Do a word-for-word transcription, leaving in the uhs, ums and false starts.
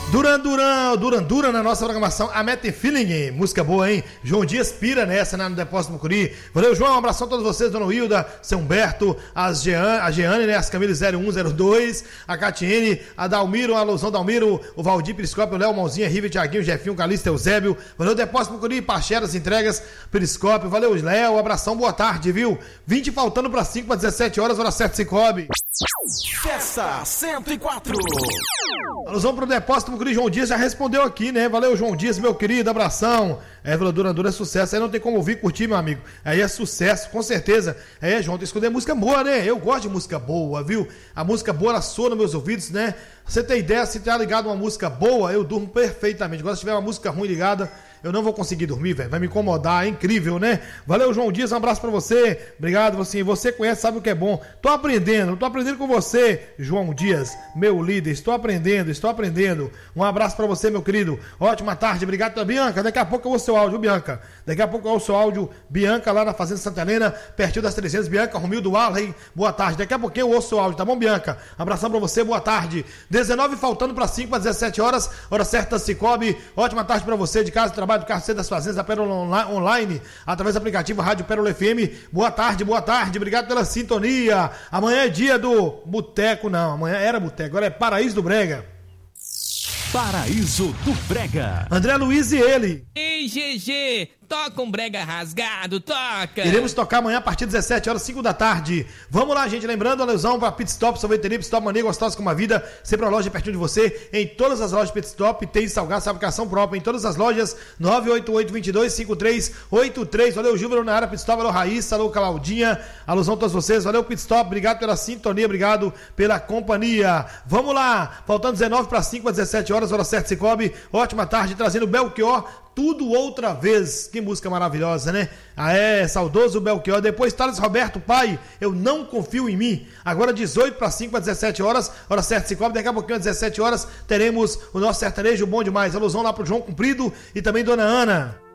Duran Duran, Duran Duran na nossa programação, a Mete Feeling, música boa, hein? João Dias pira nessa, né, no Depósito Mucuri. Valeu, João, um abração a todos vocês, Dona Hilda, Seu Humberto, as Jean, a Jeane, né, as Camila zero um zero dois, a Catiene, a Dalmiro, a alusão Dalmiro, o Valdir Periscópio, o Léo Mãozinha, Riva, Thiaguinho, Jefinho, Calista, Eusébio. Valeu, Depósito Mucuri, Pacheras, entregas, Periscópio. Valeu, Léo, abração, boa tarde, viu? vinte faltando para cinco, para dezessete horas, hora certa, Cicobi. Festa cento e quatro. Alusão pro Depósito Mucuri, João Dias já respondeu aqui, né? Valeu, João Dias, meu querido, abração. É, Duran Duran é sucesso, aí não tem como ouvir, curtir, meu amigo. Aí é sucesso, com certeza. É, João, tem que escolher música boa, né? Eu gosto de música boa, viu? A música boa, ela soa nos meus ouvidos, né? Você tem ideia, se tiver ligado uma música boa, eu durmo perfeitamente. Agora, se tiver uma música ruim ligada, eu não vou conseguir dormir, velho. Vai me incomodar, é incrível, né? Valeu, João Dias, um abraço pra você. Obrigado, você. Você conhece, sabe o que é bom. Tô aprendendo, tô aprendendo com você, João Dias, meu líder. Estou aprendendo, estou aprendendo. Um abraço pra você, meu querido. Ótima tarde, obrigado, tua Bianca. Daqui a pouco eu ouço seu áudio, Bianca. Daqui a pouco eu ouço seu áudio, Bianca, lá na Fazenda Santa Helena, pertinho das trezentas. Bianca, Romildo Arley, boa tarde. Daqui a pouquinho eu ouço seu áudio, tá bom, Bianca? Abração pra você, boa tarde. dezenove faltando pra cinco, para dezessete horas, hora certa, Cicobi. Ótima tarde pra você, de casa, trabalho, do carro cedo das fazendas, da Pérola Online, através do aplicativo Rádio Pérola F M. Boa tarde, boa tarde, obrigado pela sintonia. Amanhã é dia do Boteco, não, amanhã era Boteco, agora é Paraíso do Brega. Paraíso do Brega. André Luiz e ele. Ei, G G, toca um brega rasgado, toca. Iremos tocar amanhã a partir de dezessete horas, cinco da tarde. Vamos lá, gente, lembrando, alusão para Pit Stop, sorveteria, Pit Stop, mania gostosa com uma vida, sempre uma loja pertinho de você, em todas as lojas Pit Stop, tem salgado, fabricação própria, em todas as lojas, nove oito oito, dois dois, cinco três oito três, valeu, Júlio na área, Pit Stop, valeu, Raíssa, valeu, Claudinha, alusão a todos vocês, valeu, Pit Stop, obrigado pela sintonia, obrigado pela companhia. Vamos lá, faltando dezenove para cinco, para dezessete horas, hora certa, Cicobi, ótima tarde, trazendo Belchior, tudo outra vez. Que música maravilhosa, né? Ah, é, saudoso Belchior. Depois, Thales Roberto, pai, eu não confio em mim. Agora, dezoito para cinco, para dezessete horas, hora certa, Cicobi. Daqui a pouquinho, às dezessete horas, teremos o nosso sertanejo bom demais. Alusão lá pro João Cumprido e também Dona Ana.